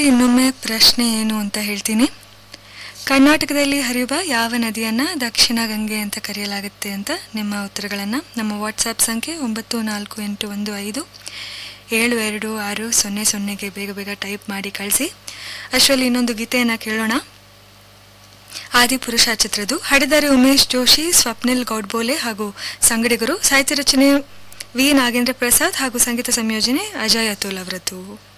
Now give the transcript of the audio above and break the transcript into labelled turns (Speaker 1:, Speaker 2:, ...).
Speaker 1: ಇನ್ನೊಮ್ಮೆ ಪ್ರಶ್ನೆ ಏನು ಅಂತ ಹೇಳ್ತೀನಿ. ಕರ್ನಾಟಕದಲ್ಲಿ ಹರಿಯುವ ಯಾವ ನದಿಯನ್ನು ದಕ್ಷಿಣ ಗಂಗೆ ಅಂತ ಕರೆಯಲಾಗುತ್ತೆ ಅಂತ ನಿಮ್ಮ ಉತ್ತರಗಳನ್ನು ನಮ್ಮ ವಾಟ್ಸಾಪ್ ಸಂಖ್ಯೆ 9481572600ಗೆ ಬೇಗ ಬೇಗ ಟೈಪ್ ಮಾಡಿ ಕಳಿಸಿ. ಅಷ್ಟರಲ್ಲಿ ಇನ್ನೊಂದು ಗೀತೆಯನ್ನು ಕೇಳೋಣ. ಆದಿಪುರುಷ ಚಿತ್ರದ್ದು. ಹಾಡಿದ್ದಾರೆ ಉಮೇಶ್ ಜೋಶಿ, ಸ್ವಪ್ನಿಲ್ ಗೌಡ್ಬೋಲೆ ಹಾಗೂ ಸಂಗಡಿಗರು. ಸಾಹಿತ್ಯ ರಚನೆ ವಿ ನಾಗೇಂದ್ರ ಪ್ರಸಾದ್ ಹಾಗೂ ಸಂಗೀತ ಸಂಯೋಜನೆ ಅಜಯ್ ಅತುಲ್ ಅವರದ್ದು.